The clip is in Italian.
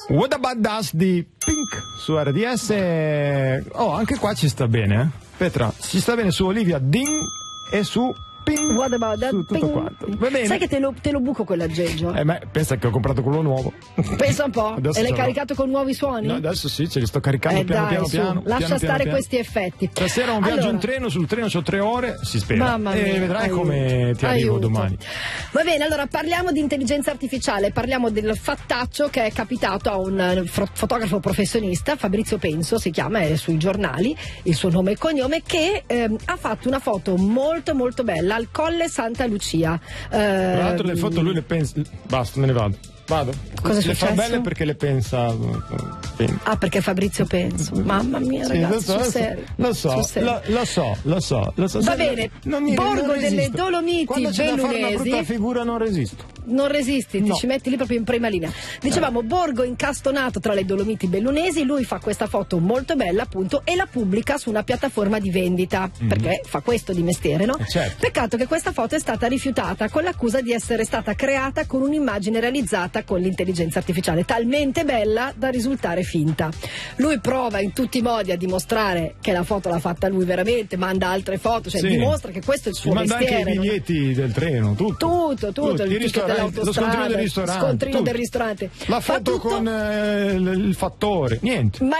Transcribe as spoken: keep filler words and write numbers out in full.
What About Us di Pink su R D S. Oh, anche qua ci sta bene, eh? Petra, ci sta bene su Olivia Dean e su Pink. What About That? Su tutto quanto. Va bene. Sai che te lo, te lo buco quell'aggeggio? Eh, ma pensa che ho comprato quello nuovo. Pensa un po'. Adesso e l'hai sarò... caricato con nuovi suoni? No, adesso sì, ce li sto caricando eh piano, dai, piano, su, piano. Lascia piano, stare piano, questi effetti. Stasera un viaggio allora, in treno, sul treno c'ho tre ore, si spera. Mamma mia, e vedrai aiuto, come ti arrivo aiuto. domani. Va bene, allora parliamo di intelligenza artificiale, parliamo del fattaccio che è capitato a un fotografo professionista, Fabrizio Penso si chiama, è sui giornali, il suo nome e cognome, che ehm, ha fatto una foto molto molto bella al Colle Santa Lucia. Tra l'altro le foto lui le pensa. Basta, me ne vado. Vado. Cosa è le successo? fa belle perché le pensa. Ah, perché Fabrizio Penso. Mamma mia, sì, ragazzi, lo so, sul serio. lo so, sul serio. lo, lo so, lo so, lo so. Va Se bene, non mi, Borgo non delle resisto. Dolomiti Quando c'è da fare una Bellunesi. brutta figura non resisto. Non resisti, No. ti ci metti lì proprio in prima linea. Dicevamo, Borgo incastonato tra le Dolomiti Bellunesi, lui fa questa foto molto bella appunto e la pubblica su una piattaforma di vendita, mm-hmm. perché fa questo di mestiere, no? Eh, certo. Peccato che questa foto è stata rifiutata con l'accusa di essere stata creata con un'immagine realizzata con l'intelligenza artificiale, talmente bella da risultare finta. Lui prova in tutti i modi a dimostrare che la foto l'ha fatta lui veramente, manda altre foto, cioè sì. dimostra che questo è il suo manda mestiere. Anche i biglietti del treno, tutto. Tutto, tutto, tutto. il Il ticket dell'autostrada, lo scontrino del ristorante. scontrino tutto. del ristorante. La Fa foto tutto, con eh, il fattore, niente. Ma